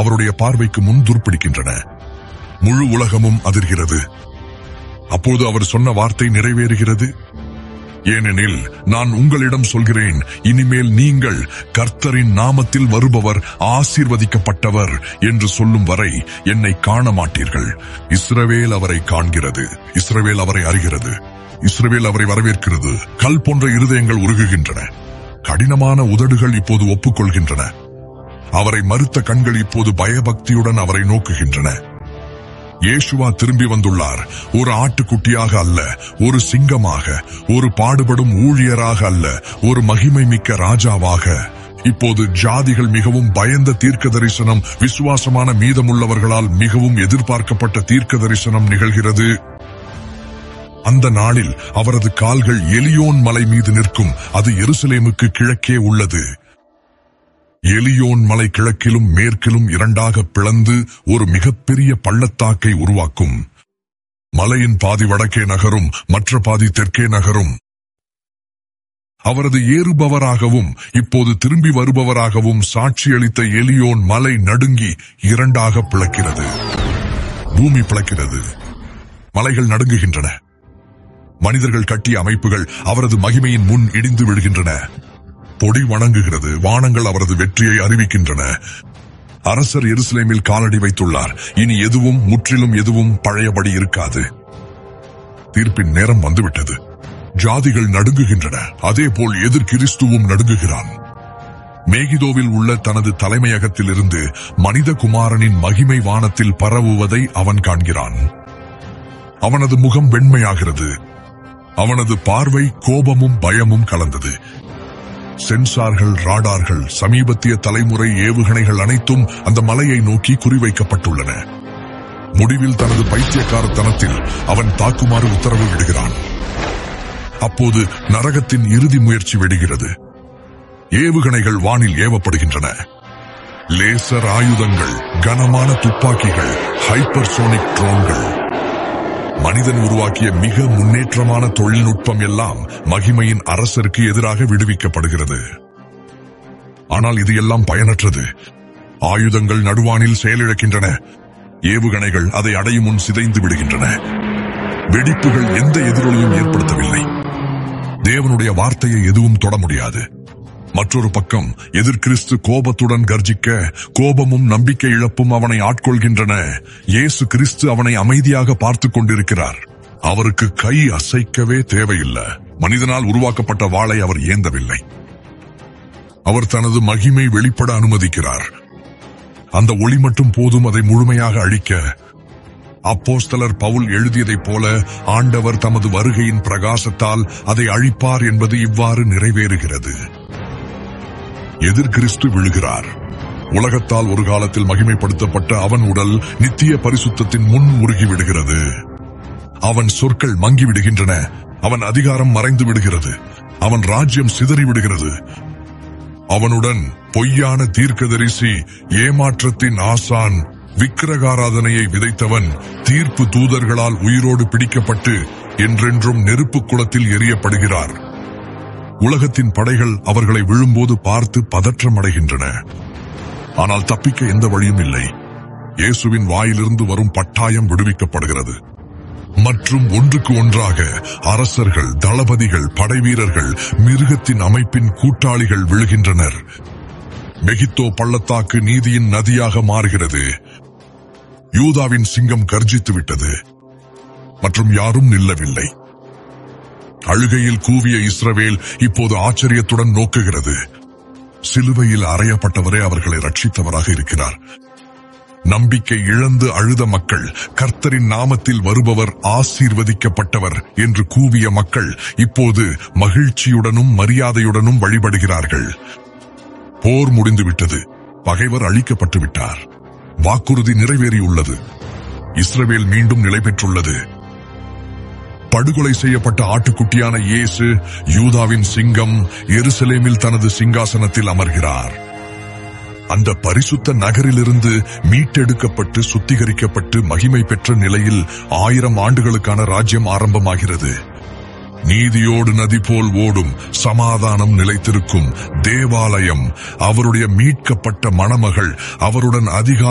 அவருடைய பார்வைக்கு முன் துர்ப்பிடிக்கின்றன. முழு உலகமும் அதிர்கிறது. அப்போது அவர் சொன்ன வார்த்தை நிறைவேறுகிறது. ஏனெனில் நான் உங்களிடம் சொல்கிறேன், இனிமேல் நீங்கள் கர்த்தரின் நாமத்தில் வருபவர் ஆசீர்வதிக்கப்பட்டவர் என்று சொல்லும் வரை என்னை காண மாட்டீர்கள். இஸ்ரவேல் அவரை காண்கிறது, இஸ்ரவேல் அவரை அறிகிறது, இஸ்ரவேல் அவரை வரவேற்கிறது. கல் போன்ற இருதயங்கள் உருகுகின்றன, கடினமான உதடுகள் இப்போது ஒப்புக்கொள்கின்றன. அவரை மறுத்த கண்கள் இப்போது பயபக்தியுடன் அவரை நோக்குகின்றன. இயேசுவா திரும்பி வந்துள்ளார். ஒரு ஆட்டுக்குட்டியாக அல்ல, ஒரு சிங்கமாக, ஒரு பாடுபடும் ஊழியராக அல்ல, ஒரு மகிமை மிக்க ராஜாவாக. இப்போது ஜாதிகள் மிகவும் பயந்த தீர்க்க தரிசனம், விசுவாசமான மீதமுள்ளவர்களால் மிகவும் எதிர்பார்க்கப்பட்ட தீர்க்க தரிசனம் நிகழ்கிறது. அந்த நாளில் அவரது கால்கள் எலியோன் மலை மீது நிற்கும். அது எருசலேமுக்கு கிழக்கே உள்ளது. எலியோன் மலை கிழக்கிலும் மேற்கிலும் இரண்டாக பிளந்து ஒரு மிகப்பெரிய பள்ளத்தாக்கை உருவாக்கும். மலையின் பாதி வடக்கே நகரும், மற்ற பாதி தெற்கே நகரும். அவரது ஏறுபவராகவும் இப்போது திரும்பி வருபவராகவும் சாட்சியளித்த எலியோன் மலை நடுங்கி இரண்டாக பிளக்கிறது. பூமி பிளக்கிறது. மலைகள் நடுங்குகின்றன. மனிதர்கள் கட்டிய அமைப்புகள் அவரது மகிமையின் முன் இடிந்து விழுகின்றன. பொடி வணங்குகிறது. வானங்கள் அவரது வெற்றியை அறிவிக்கின்றன. அரசர் எருசலேமில் காலடி வைத்துள்ளார். இனி எதுவும், முற்றிலும் எதுவும் பழையபடி இருக்காது. தீர்ப்பின் நேரம் வந்துவிட்டது. ஜாதிகள் நடுங்குகின்றன. அதேபோல் எதிர் கிறிஸ்துவும் நடுங்குகிறான். மேகிதோவில் உள்ள தனது தலைமையகத்திலிருந்து மனித குமாரனின் மகிமை வானத்தில் பரவுவதை அவன் காண்கிறான். அவனது முகம் வெண்மையாகிறது. அவனது பார்வை கோபமும் பயமும் கலந்தது. சென்சார்கள், ராடார்கள், சமீபத்திய தலைமுறை ஏவுகணைகள் அனைத்தும் அந்த மலையை நோக்கி குறிவைக்கப்பட்டுள்ளன. முடிவில் தனது பைத்தியக்காரத்தனத்தில் அவன் தாக்குமாறு உத்தரவு விடுகிறான். அப்போது நரகத்தின் இறுதி முயற்சி வெடிகிறது. ஏவுகணைகள் வானில் ஏவப்படுகின்றன. லேசர் ஆயுதங்கள், கனமான துப்பாக்கிகள், ஹைப்பர்சோனிக் ட்ரோன்கள். மனிதன் உருவாக்கிய மிக முன்னேற்றமான தொழில்நுட்பம் எல்லாம் மகிமையின் அரசருக்கு எதிராக விடுவிக்கப்படுகிறது. ஆனால் இது எல்லாம் பயனற்றது. ஆயுதங்கள் நடுவானில் செயலிழக்கின்றன. ஏவுகணைகள் அதை அடையும் முன் சிதைந்து விடுகின்றன. வெடிப்புகள் எந்த எதிரொலியும் ஏற்படுத்தவில்லை. தேவனுடைய வார்த்தையை எதுவும் தொட முடியாது. மற்றொரு பக்கம் எதிர்கிறிஸ்து கோபத்துடன் கர்ஜிக்க, கோபமும் நம்பிக்கை இழப்பும் அவனை ஆட்கொள்கின்றன. இயேசு கிறிஸ்து அவனை அமைதியாக பார்த்துக் கொண்டிருக்கிறார். அவருக்கு கை அசைக்கவே தேவையில்லை. மனிதனால் உருவாக்கப்பட்ட வாளை அவர் ஏந்தவில்லை. அவர் தனது மகிமை வெளிப்பட அனுமதிக்கிறார். அந்த ஒளி மட்டும் போதும் அதை முழுமையாக அழிக்க. அப்போஸ்தலர் பவுல் எழுதியதைப் போல ஆண்டவர் தமது வருகையின் பிரகாசத்தால் அதை அழிப்பார் என்பது இவ்வாறு நிறைவேறுகிறது. எதிர்கிறிஸ்து விழுகிறார். உலகத்தால் ஒரு காலத்தில் மகிமைப்படுத்தப்பட்ட அவன் உடல் நித்திய பரிசுத்தத்தின் முன் உருகி விடுகிறது. அவன் சொற்கள் மங்கிவிடுகின்றன. அவன் அதிகாரம் மறைந்து விடுகிறது. அவன் ராஜ்யம் சிதறிவிடுகிறது. அவனுடன் பொய்யான தீர்க்கதரிசி, ஏமாற்றத்தின் ஆசான், விக்கிரகாராதனையை விதைத்தவன் தீர்ப்பு தூதர்களால் உயிரோடு பிடிக்கப்பட்டு என்றென்றும் நெருப்பு குளத்தில் எரியப்படுகிறார். உலகத்தின் படைகள் அவர்களை விழும்போது பார்த்து பதற்றம் அடைகின்றன. ஆனால் தப்பிக்க எந்த வழியும் இல்லை. இயேசுவின் வாயிலிருந்து வரும் பட்டாயம் விடுவிக்கப்படுகிறது. மற்றும் ஒன்றுக்கு ஒன்றாக அரசர்கள், தளபதிகள், படைவீரர்கள், மிருகத்தின் அமைப்பின் கூட்டாளிகள் விழுகின்றனர். மெகித்தோ பள்ளத்தாக்கு நீதியின் நதியாக மாறுகிறது. யூதாவின் சிங்கம் கர்ஜித்து விட்டது. மற்றும் யாரும் நில்லவில்லை. அழுகையில் கூவிய இஸ்ரவேல் இப்போது ஆச்சரியத்துடன் நோக்குகிறது. சிலுவையில் அறையப்பட்டவரே அவர்களை ரட்சித்தவராக இருக்கிறார். நம்பிக்கை இழந்து அழுத மக்கள், கர்த்தரின் நாமத்தில் வருபவர் ஆசீர்வதிக்கப்பட்டவர் என்று கூவிய மக்கள் இப்போது மகிழ்ச்சியுடனும் மரியாதையுடனும் வழிபடுகிறார்கள். போர் முடிந்துவிட்டது. பகைவர் அழிக்கப்பட்டு விட்டார். வாக்குறுதி நிறைவேறியுள்ளது. இஸ்ரவேல் மீண்டும் நிலை பெற்றுள்ளது. படுகொலை செய்யப்பட்ட ஆட்டுக்குட்டியான இயேசு, யூதாவின் சிங்கம், எருசலேமில் தனது சிங்காசனத்தில் அமர்கிறார். அந்த பரிசுத்த நகரிலிருந்து மீட்டெடுக்கப்பட்டு சுத்திகரிக்கப்பட்டு மகிமை பெற்ற நிலையில் 1000 ஆண்டுகளுக்கான ராஜ்யம் ஆரம்பமாகிறது. நீதியோடு நதி போல் ஓடும், சமாதானம் நிலைத்திருக்கும் தேவாலயம், அவருடைய மீட்கப்பட்ட மணமகள், அவருடன் அதிகாரம்